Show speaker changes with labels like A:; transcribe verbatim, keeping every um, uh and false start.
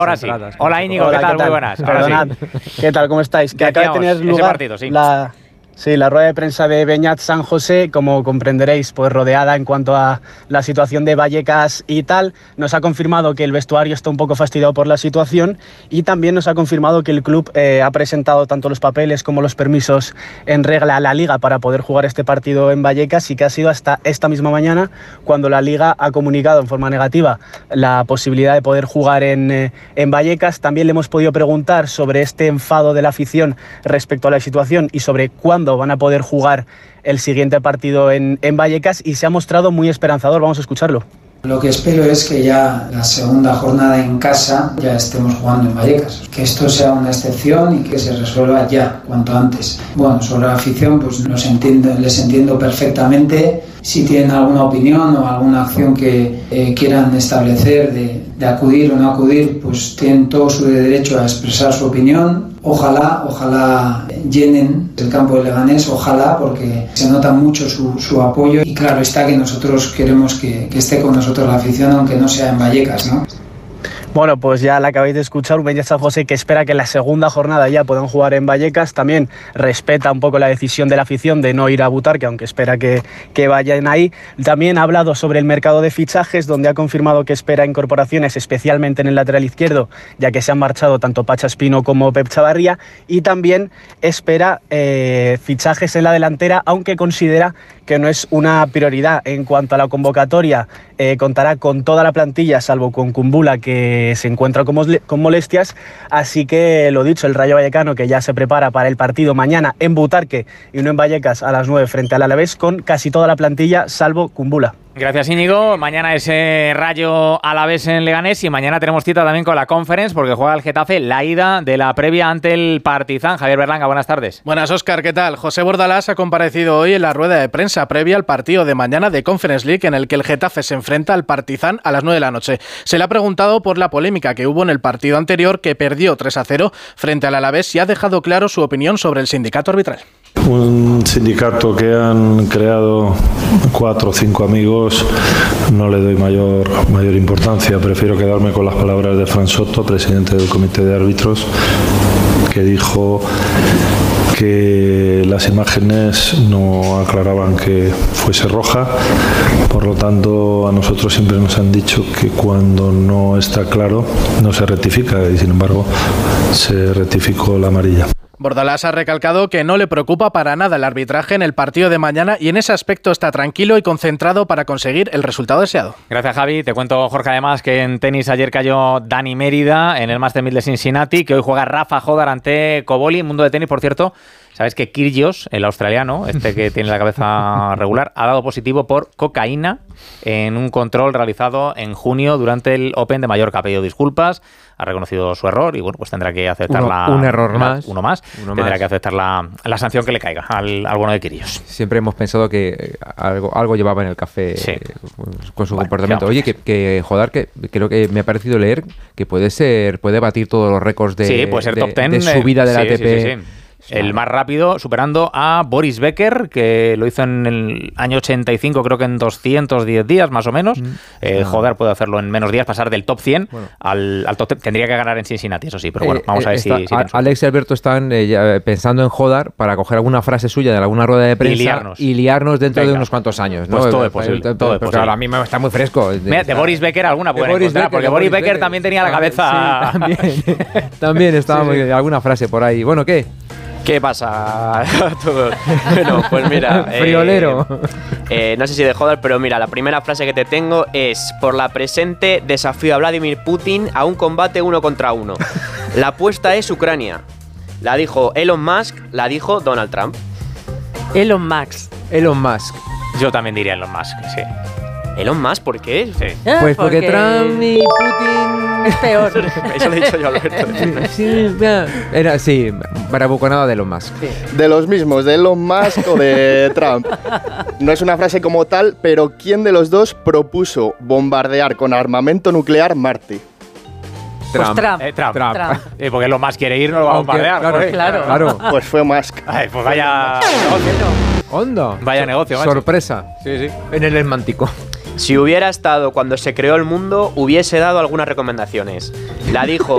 A: Ahora sí. Hola Íñigo,
B: Hola,
A: ¿qué tal?
B: ¿qué tal?
A: Muy buenas.
B: Perdonad.
A: Sí.
B: ¿Qué tal? ¿Cómo estáis? Que acaba de tener lugar
A: partido, sí.
B: la... Sí, la rueda de prensa de Beñat San José, como comprenderéis, pues rodeada en cuanto a la situación de Vallecas y tal. Nos ha confirmado que el vestuario está un poco fastidiado por la situación y también nos ha confirmado que el club eh, ha presentado tanto los papeles como los permisos en regla a la Liga para poder jugar este partido en Vallecas, y que ha sido hasta esta misma mañana cuando la Liga ha comunicado en forma negativa la posibilidad de poder jugar en, eh, en Vallecas. También le hemos podido preguntar sobre este enfado de la afición respecto a la situación y sobre cuándo van a poder jugar el siguiente partido en, en Vallecas, y se ha mostrado muy esperanzador. Vamos a escucharlo.
C: Lo que espero es que ya la segunda jornada en casa ya estemos jugando en Vallecas, que esto sea una excepción y que se resuelva ya, cuanto antes. Bueno, sobre la afición, pues los entiendo, les entiendo perfectamente. Si tienen alguna opinión o alguna acción que eh, quieran establecer de, de acudir o no acudir, pues tienen todo su derecho a expresar su opinión. Ojalá, ojalá llenen el campo de Leganés, ojalá, porque se nota mucho su, su apoyo, y claro está que nosotros queremos que, que esté con nosotros la afición, aunque no sea en Vallecas, ¿no?
B: Bueno, pues ya la acabáis de escuchar, un Beñat San José que espera que en la segunda jornada ya puedan jugar en Vallecas. También respeta un poco la decisión de la afición de no ir a Butarque, aunque espera que, que vayan ahí. También ha hablado sobre el mercado de fichajes, donde ha confirmado que espera incorporaciones, especialmente en el lateral izquierdo, ya que se han marchado tanto Pacha Espino como Pep Chavarría, y también espera eh, fichajes en la delantera, aunque considera que no es una prioridad. En cuanto a la convocatoria, eh, contará con toda la plantilla, salvo con Kumbula, que se encuentra con, con molestias. Así que lo dicho, el Rayo Vallecano, que ya se prepara para el partido mañana en Butarque y no en Vallecas a las nueve frente al Alavés, con casi toda la plantilla, salvo Kumbula.
A: Gracias, Íñigo. Mañana ese Rayo Alavés en Leganés, y mañana tenemos cita también con la Conference, porque juega el Getafe la ida de la previa ante el Partizan. Javier Berlanga, buenas tardes.
D: Buenas, Óscar, ¿qué tal? José Bordalás ha comparecido hoy en la rueda de prensa previa al partido de mañana de Conference League, en el que el Getafe se enfrenta al Partizan a las nueve de la noche. Se le ha preguntado por la polémica que hubo en el partido anterior, que perdió tres a cero frente al Alavés, y ha dejado claro su opinión sobre el sindicato arbitral.
E: Un sindicato que han creado cuatro o cinco amigos, no le doy mayor, mayor importancia. Prefiero quedarme con las palabras de Fran Soto, presidente del comité de árbitros, que dijo que las imágenes no aclaraban que fuese roja. Por lo tanto, a nosotros siempre nos han dicho que cuando no está claro no se rectifica, y sin embargo se rectificó la amarilla.
D: Bordalás ha recalcado que no le preocupa para nada el arbitraje en el partido de mañana, y en ese aspecto está tranquilo y concentrado para conseguir el resultado deseado.
A: Gracias, Javi. Te cuento, Jorge, además, que en tenis ayer cayó Dani Mérida en el Master mil de Cincinnati, que hoy juega Rafa Jodar ante Koboli. Mundo de tenis, por cierto. Sabes que Kyrgios, el australiano, este que tiene la cabeza regular, ha dado positivo por cocaína en un control realizado en junio durante el Open de Mallorca. Ha pedido disculpas, ha reconocido su error y bueno, pues tendrá que aceptar
F: uno,
A: la...
F: Un error
A: la,
F: más.
A: Uno más.
F: Uno
A: tendrá
F: más.
A: que aceptar la, la sanción que le caiga al, al bueno de Kyrgios.
F: Siempre hemos pensado que algo, algo llevaba en el café,
A: sí.
F: eh, con su
A: bueno,
F: comportamiento. Oye, que, que joder, que creo que me ha parecido leer que puede ser, puede batir todos los récords de,
A: sí, puede ser
F: de,
A: top ten,
F: de subida de la
A: sí,
F: A T P.
A: Sí, sí, sí. El más rápido, superando a Boris Becker, que lo hizo en el año ochenta y cinco, creo que en doscientos diez días, más o menos. Mm. Eh, joder, puede hacerlo en menos días, pasar del top cien bueno. al, al top ten. Tendría que ganar en Cincinnati, eso sí, pero bueno, vamos eh, a ver está, si, si...
F: Alex y Alberto están eh, ya pensando en Jodar para coger alguna frase suya de alguna rueda de prensa y liarnos, y liarnos dentro Venga. de unos cuantos años, ¿no?
A: Pues todo es posible, todo, todo es posible.
F: Ahora mismo está muy fresco.
A: Mira, de Boris Becker alguna puede encontrar, Becker, porque Boris Becker, Becker también tenía la cabeza...
F: Sí, también, también estaba sí, muy... Sí. alguna frase por ahí. Bueno, ¿qué?
G: ¿Qué pasa? Bueno, pues mira...
F: Friolero.
G: Eh, eh, no sé si de joder, pero mira, la primera frase que te tengo es: por la presente desafío a Vladimir Putin a un combate uno contra uno. La apuesta es Ucrania. La dijo Elon Musk, la dijo Donald Trump.
H: Elon Musk.
F: Elon Musk.
A: Yo también diría Elon Musk, sí.
G: ¿Elon Musk? ¿Por qué? Sí.
H: ¿Eh?
F: Pues porque,
H: porque
F: Trump y Putin...
H: es peor.
G: Eso lo he dicho yo, Alberto.
F: Sí, sí, era, sí, bravuconada de Elon Musk. Sí.
I: De los mismos, de Elon Musk o de Trump. No es una frase como tal, pero ¿quién de los dos propuso bombardear con armamento nuclear Marte?
H: Pues
A: Trump.
H: Trump.
A: Eh, Trump.
H: Trump.
A: Trump. Eh, porque lo más quiere ir, no lo va a bombardear.
F: Claro,
A: pues,
H: claro.
F: claro.
I: Pues fue Musk.
A: Ay, pues vaya negocio.
F: Onda.
A: Vaya negocio, macho.
F: Sorpresa.
A: Sí, sí.
F: En el Esmántico.
G: Si hubiera estado cuando se creó el mundo, hubiese dado algunas recomendaciones. La dijo